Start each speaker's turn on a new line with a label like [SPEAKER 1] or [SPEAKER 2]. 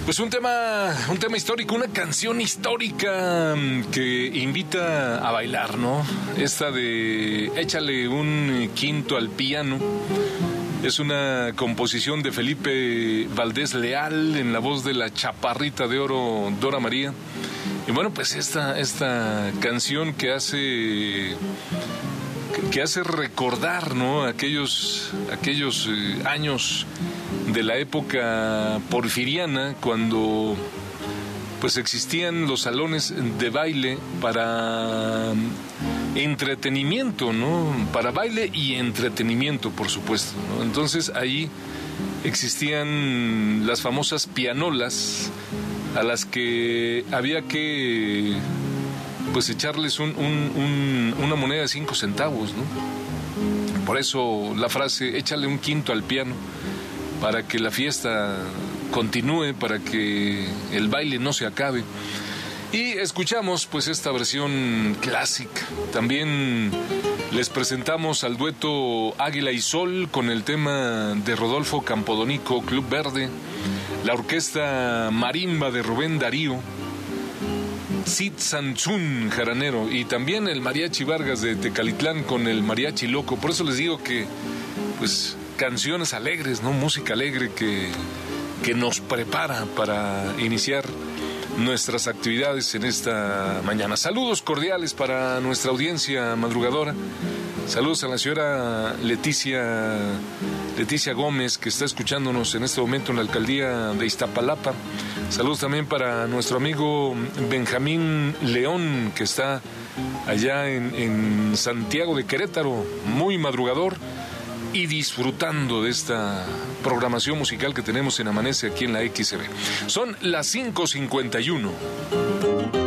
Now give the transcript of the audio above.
[SPEAKER 1] Pues un tema histórico, una canción histórica que invita a bailar, ¿no? Esta de Échale un quinto al piano. Es una composición de Felipe Valdés Leal en la voz de la chaparrita de oro Dora María. Y bueno, pues esta canción que hace recordar, ¿no? aquellos años de la época porfiriana, cuando pues existían los salones de baile para entretenimiento, ¿no? Para baile y entretenimiento, por supuesto, ¿no? Entonces ahí existían las famosas pianolas a las que había que pues echarles una moneda de 5 centavos, ¿no? Por eso la frase, échale un quinto al piano, para que la fiesta continúe, para que el baile no se acabe. Y escuchamos pues esta versión clásica. También les presentamos al dueto Águila y Sol con el tema de Rodolfo Campodónico, Club Verde, la orquesta marimba de Rubén Darío, Sid Sanzún, jaranero, y también el Mariachi Vargas de Tecalitlán con el Mariachi Loco. Por eso les digo que pues canciones alegres, ¿no? Música alegre que nos prepara para iniciar nuestras actividades en esta mañana. Saludos cordiales para nuestra audiencia madrugadora. Saludos a la señora Leticia Gómez, que está escuchándonos en este momento en la alcaldía de Iztapalapa. Saludos también para nuestro amigo Benjamín León, que está allá en Santiago de Querétaro, muy madrugador y disfrutando de esta programación musical que tenemos en Amanece aquí en la XCB. Son las 5:51.